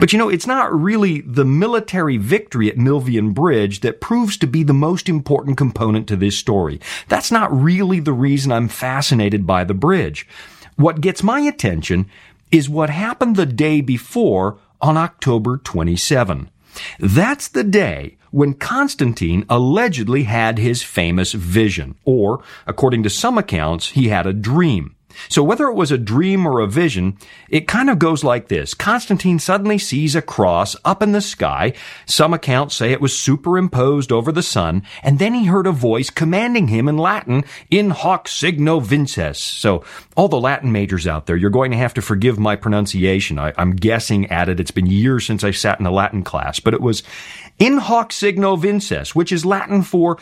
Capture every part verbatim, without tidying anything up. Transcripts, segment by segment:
But you know, it's not really the military victory at Milvian Bridge that proves to be the most important component to this story. That's not really the reason I'm fascinated by the bridge. What gets my attention is what happened the day before on October twenty-seventh. That's the day when Constantine allegedly had his famous vision, or, according to some accounts, he had a dream. So whether it was a dream or a vision, it kind of goes like this. Constantine suddenly sees a cross up in the sky. Some accounts say it was superimposed over the sun, and then he heard a voice commanding him in Latin, in hoc signo vinces. So all the Latin majors out there, you're going to have to forgive my pronunciation. I, I'm guessing at it. It's been years since I sat in a Latin class, but it was in hoc signo vinces, which is Latin for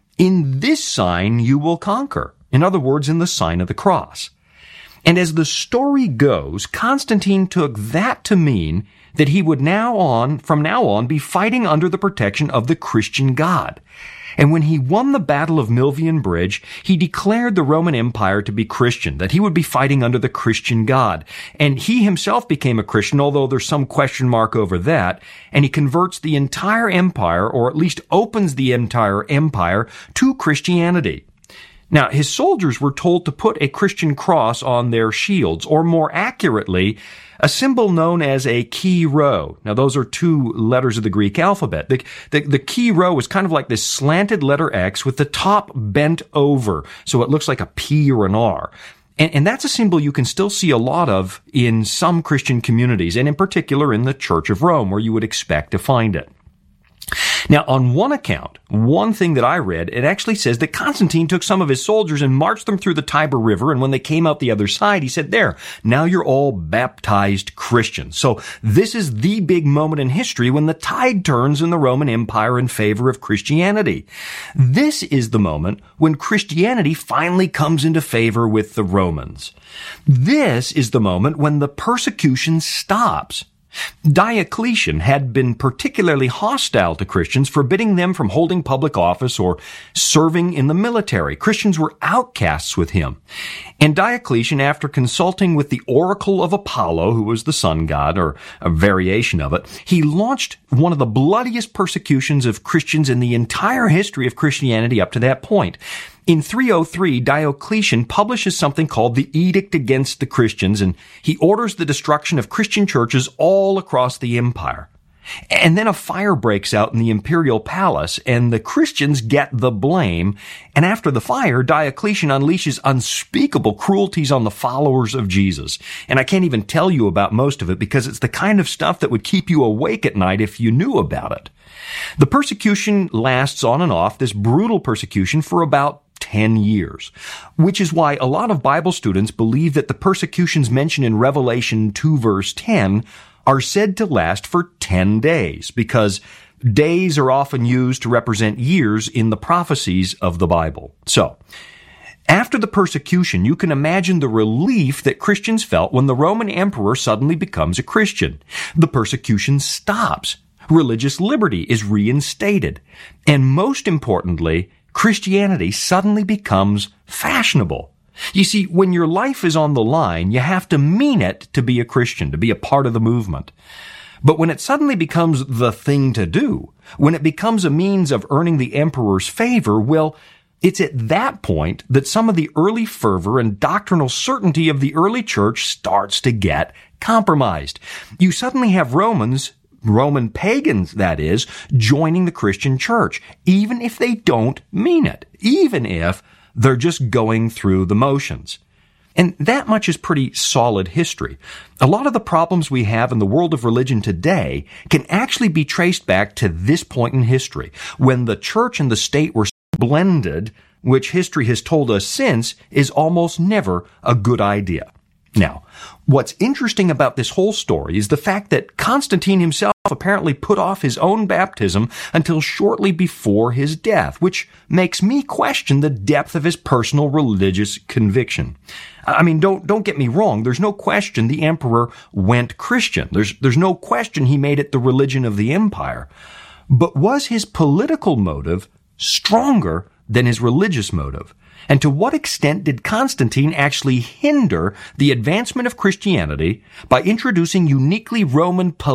in this sign you will conquer. In other words, in the sign of the cross. And as the story goes, Constantine took that to mean that he would now on, from now on, be fighting under the protection of the Christian God. And when he won the Battle of Milvian Bridge, he declared the Roman Empire to be Christian, that he would be fighting under the Christian God. And he himself became a Christian, although there's some question mark over that, and he converts the entire empire, or at least opens the entire empire, to Christianity. Now, his soldiers were told to put a Christian cross on their shields, or more accurately, a symbol known as a chi rho. Now, those are two letters of the Greek alphabet. The, the, the chi rho is kind of like this slanted letter X with the top bent over, so it looks like a P or an R. And, and that's a symbol you can still see a lot of in some Christian communities, and in particular in the Church of Rome, where you would expect to find it. Now, on one account, one thing that I read, it actually says that Constantine took some of his soldiers and marched them through the Tiber River, and when they came out the other side, he said, there, now you're all baptized Christians. So this is the big moment in history when the tide turns in the Roman Empire in favor of Christianity. This is the moment when Christianity finally comes into favor with the Romans. This is the moment when the persecution stops. Diocletian had been particularly hostile to Christians, forbidding them from holding public office or serving in the military. Christians were outcasts with him. And Diocletian, after consulting with the oracle of Apollo, who was the sun god, or a variation of it, he launched one of the bloodiest persecutions of Christians in the entire history of Christianity up to that point. In three oh three, Diocletian publishes something called the Edict Against the Christians, and he orders the destruction of Christian churches all across the empire. And then a fire breaks out in the imperial palace, and the Christians get the blame. And after the fire, Diocletian unleashes unspeakable cruelties on the followers of Jesus. And I can't even tell you about most of it because it's the kind of stuff that would keep you awake at night if you knew about it. The persecution lasts on and off, this brutal persecution, for about ten years, which is why a lot of Bible students believe that the persecutions mentioned in Revelation two verse ten are said to last for ten days, because days are often used to represent years in the prophecies of the Bible. So, after the persecution, you can imagine the relief that Christians felt when the Roman emperor suddenly becomes a Christian. The persecution stops. Religious liberty is reinstated. And most importantly, Christianity suddenly becomes fashionable. You see, when your life is on the line, you have to mean it to be a Christian, to be a part of the movement. But when it suddenly becomes the thing to do, when it becomes a means of earning the emperor's favor, well, it's at that point that some of the early fervor and doctrinal certainty of the early church starts to get compromised. You suddenly have Romans Roman pagans, that is, joining the Christian church, even if they don't mean it, even if they're just going through the motions. And that much is pretty solid history. A lot of the problems we have in the world of religion today can actually be traced back to this point in history, when the church and the state were blended, which history has told us since is almost never a good idea. Now, what's interesting about this whole story is the fact that Constantine himself apparently put off his own baptism until shortly before his death, which makes me question the depth of his personal religious conviction. I mean, don't don't get me wrong, there's no question the emperor went Christian. There's there's no question he made it the religion of the empire. But was his political motive stronger than his religious motive? And to what extent did Constantine actually hinder the advancement of Christianity by introducing uniquely Roman political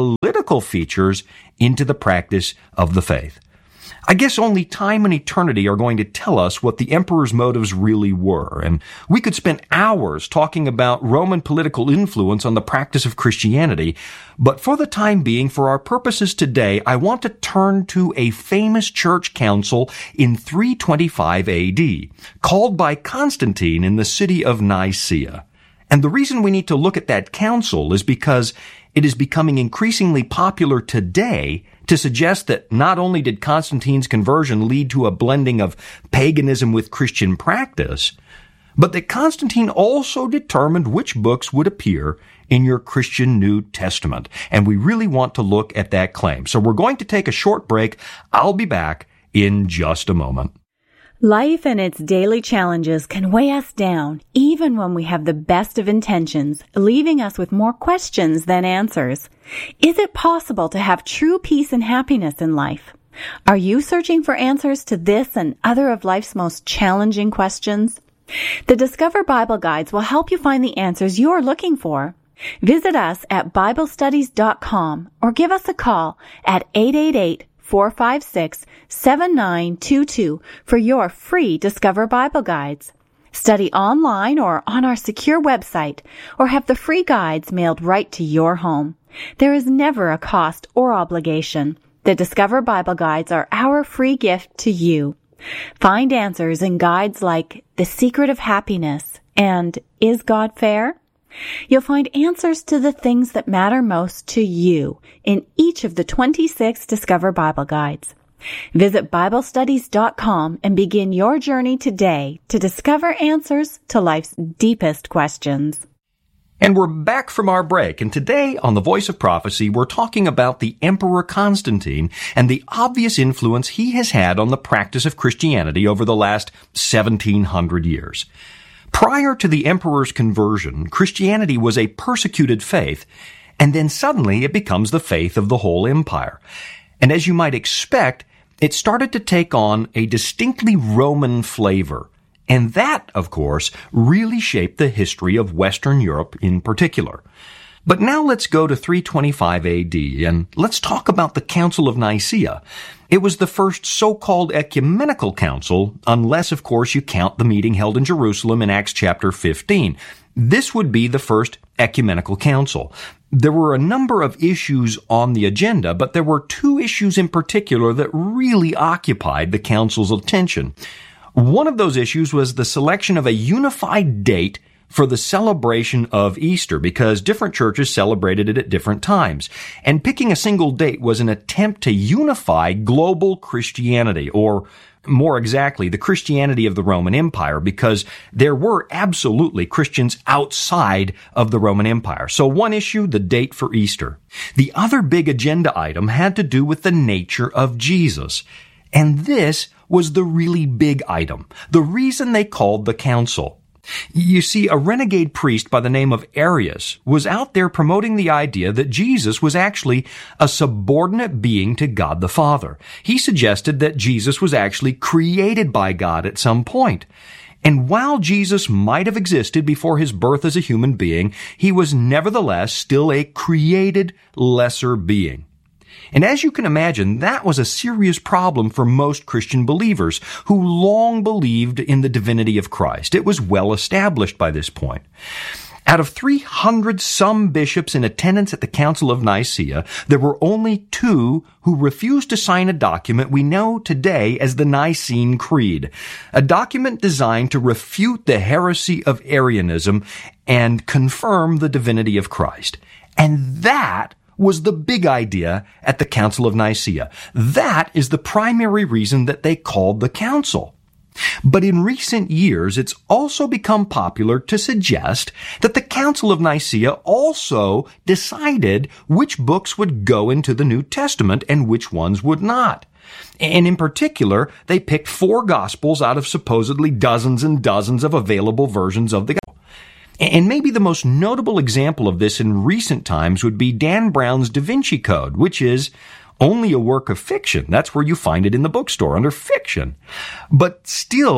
critical features into the practice of the faith. I guess only time and eternity are going to tell us what the emperor's motives really were, and we could spend hours talking about Roman political influence on the practice of Christianity, but for the time being, for our purposes today, I want to turn to a famous church council in three twenty-five A D, called by Constantine in the city of Nicaea. And the reason we need to look at that council is because it is becoming increasingly popular today to suggest that not only did Constantine's conversion lead to a blending of paganism with Christian practice, but that Constantine also determined which books would appear in your Christian New Testament. And we really want to look at that claim. So we're going to take a short break. I'll be back in just a moment. Life and its daily challenges can weigh us down, even when we have the best of intentions, leaving us with more questions than answers. Is it possible to have true peace and happiness in life? Are you searching for answers to this and other of life's most challenging questions? The Discover Bible Guides will help you find the answers you're looking for. Visit us at Bible Studies dot com or give us a call at eight eight eight, four five six, seven nine two two for your free Discover Bible Guides. Study online or on our secure website, or have the free guides mailed right to your home. There is never a cost or obligation. The Discover Bible Guides are our free gift to you. Find answers in guides like The Secret of Happiness and Is God Fair? You'll find answers to the things that matter most to you in each of the twenty-six Discover Bible Guides. Visit Bible Studies dot com and begin your journey today to discover answers to life's deepest questions. And we're back from our break, and today on The Voice of Prophecy, we're talking about the Emperor Constantine and the obvious influence he has had on the practice of Christianity over the last seventeen hundred years. Prior to the emperor's conversion, Christianity was a persecuted faith, and then suddenly it becomes the faith of the whole empire. And as you might expect, it started to take on a distinctly Roman flavor. And that, of course, really shaped the history of Western Europe in particular. But now let's go to three twenty-five A D, and let's talk about the Council of Nicaea. It was the first so-called ecumenical council, unless, of course, you count the meeting held in Jerusalem in Acts chapter fifteen. This would be the first ecumenical council. There were a number of issues on the agenda, but there were two issues in particular that really occupied the council's attention. One of those issues was the selection of a unified date for the celebration of Easter, because different churches celebrated it at different times. And picking a single date was an attempt to unify global Christianity, or more exactly, the Christianity of the Roman Empire, because there were absolutely Christians outside of the Roman Empire. So one issue, the date for Easter. The other big agenda item had to do with the nature of Jesus. And this was the really big item, the reason they called the council. You see, a renegade priest by the name of Arius was out there promoting the idea that Jesus was actually a subordinate being to God the Father. He suggested that Jesus was actually created by God at some point. And while Jesus might have existed before his birth as a human being, he was nevertheless still a created lesser being. And as you can imagine, that was a serious problem for most Christian believers who long believed in the divinity of Christ. It was well established by this point. Out of three hundred some bishops in attendance at the Council of Nicaea, there were only two who refused to sign a document we know today as the Nicene Creed, a document designed to refute the heresy of Arianism and confirm the divinity of Christ. And that was the big idea at the Council of Nicaea. That is the primary reason that they called the council. But in recent years, it's also become popular to suggest that the Council of Nicaea also decided which books would go into the New Testament and which ones would not. And in particular, they picked four Gospels out of supposedly dozens and dozens of available versions of the Gospel. And maybe the most notable example of this in recent times would be Dan Brown's Da Vinci Code, which is only a work of fiction. That's where you find it in the bookstore, under fiction. But still,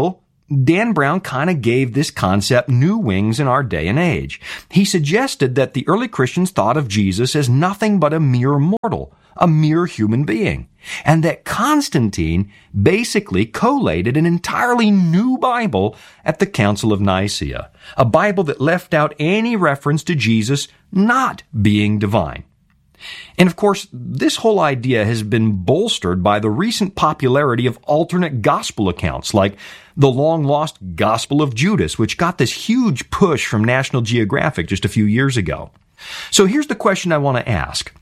Dan Brown kind of gave this concept new wings in our day and age. He suggested that the early Christians thought of Jesus as nothing but a mere mortal, a mere human being, and that Constantine basically collated an entirely new Bible at the Council of Nicaea, a Bible that left out any reference to Jesus not being divine. And of course, this whole idea has been bolstered by the recent popularity of alternate gospel accounts like the long-lost Gospel of Judas, which got this huge push from National Geographic just a few years ago. So here's the question I want to ask.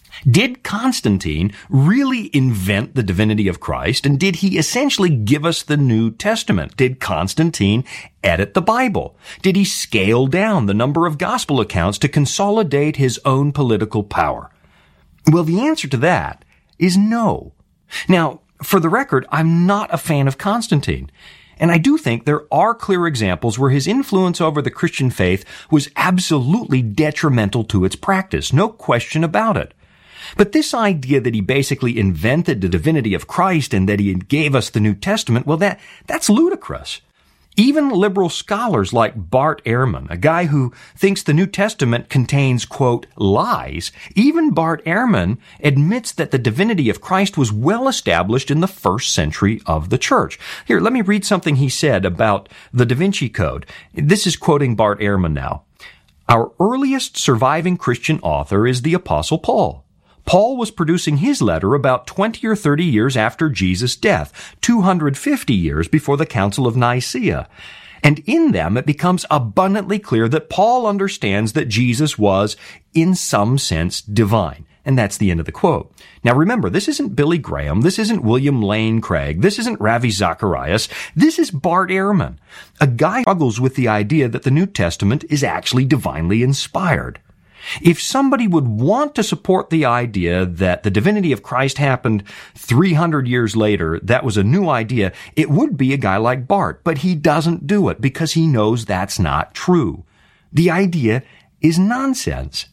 Did Constantine really invent the divinity of Christ, and did he essentially give us the New Testament? Did Constantine edit the Bible? Did he scale down the number of gospel accounts to consolidate his own political power? Well, the answer to that is no. Now, for the record, I'm not a fan of Constantine. And I do think there are clear examples where his influence over the Christian faith was absolutely detrimental to its practice. No question about it. But this idea that he basically invented the divinity of Christ and that he gave us the New Testament, well, that that's ludicrous. Even liberal scholars like Bart Ehrman, a guy who thinks the New Testament contains, quote, lies, even Bart Ehrman admits that the divinity of Christ was well established in the first century of the church. Here, let me read something he said about the Da Vinci Code. This is quoting Bart Ehrman now. Our earliest surviving Christian author is the Apostle Paul. Paul was producing his letter about twenty or thirty years after Jesus' death, two hundred fifty years before the Council of Nicaea. And in them, it becomes abundantly clear that Paul understands that Jesus was, in some sense, divine. And that's the end of the quote. Now remember, this isn't Billy Graham, this isn't William Lane Craig, this isn't Ravi Zacharias, this is Bart Ehrman, a guy who struggles with the idea that the New Testament is actually divinely inspired. If somebody would want to support the idea that the divinity of Christ happened three hundred years later, that was a new idea, it would be a guy like Bart, but he doesn't do it because he knows that's not true. The idea is nonsense.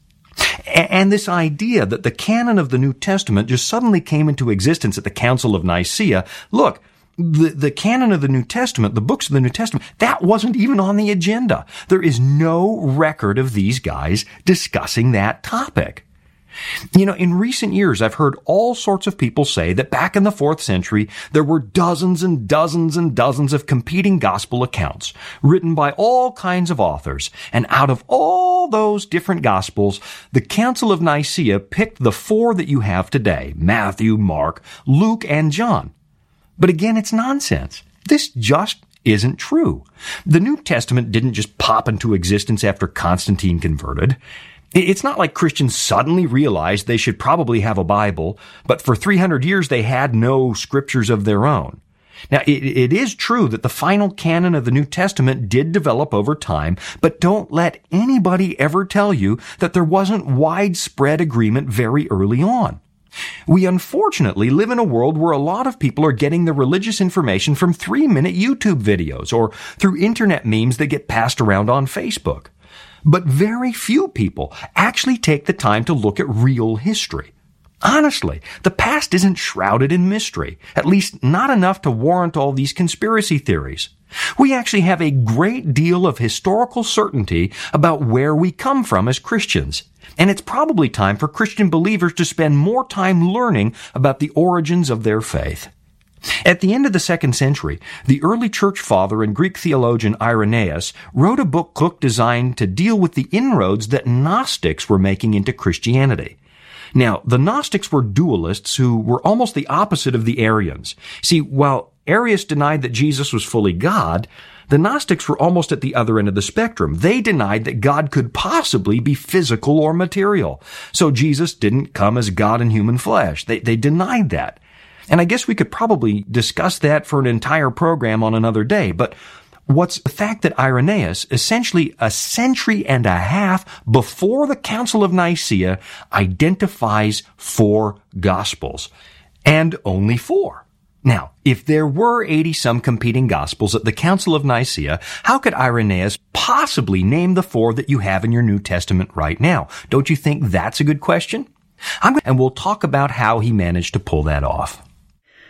And this idea that the canon of the New Testament just suddenly came into existence at the Council of Nicaea, look, The, the canon of the New Testament, the books of the New Testament, that wasn't even on the agenda. There is no record of these guys discussing that topic. You know, in recent years, I've heard all sorts of people say that back in the fourth century, there were dozens and dozens and dozens of competing gospel accounts written by all kinds of authors. And out of all those different gospels, the Council of Nicaea picked the four that you have today, Matthew, Mark, Luke, and John. But again, it's nonsense. This just isn't true. The New Testament didn't just pop into existence after Constantine converted. It's not like Christians suddenly realized they should probably have a Bible, but for three hundred years they had no scriptures of their own. Now, it, it is true that the final canon of the New Testament did develop over time, but don't let anybody ever tell you that there wasn't widespread agreement very early on. We unfortunately live in a world where a lot of people are getting their religious information from three-minute YouTube videos or through internet memes that get passed around on Facebook. But very few people actually take the time to look at real history. Honestly, the past isn't shrouded in mystery, at least not enough to warrant all these conspiracy theories. We actually have a great deal of historical certainty about where we come from as Christians. And it's probably time for Christian believers to spend more time learning about the origins of their faith. At the end of the second century, the early church father and Greek theologian Irenaeus wrote a book designed to deal with the inroads that Gnostics were making into Christianity. Now, the Gnostics were dualists who were almost the opposite of the Arians. See, while Arius denied that Jesus was fully God, the Gnostics were almost at the other end of the spectrum. They denied that God could possibly be physical or material. So Jesus didn't come as God in human flesh. They, they denied that. And I guess we could probably discuss that for an entire program on another day. But what's the fact that Irenaeus, essentially a century and a half before the Council of Nicaea, identifies four Gospels. And only four. Now, if there were eighty-some competing Gospels at the Council of Nicaea, how could Irenaeus possibly name the four that you have in your New Testament right now? Don't you think that's a good question? I'm going to, and we'll talk about how he managed to pull that off.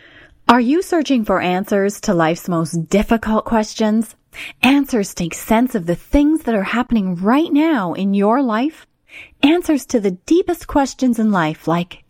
Are you searching for answers to life's most difficult questions? Answers to make sense of the things that are happening right now in your life? Answers to the deepest questions in life, like,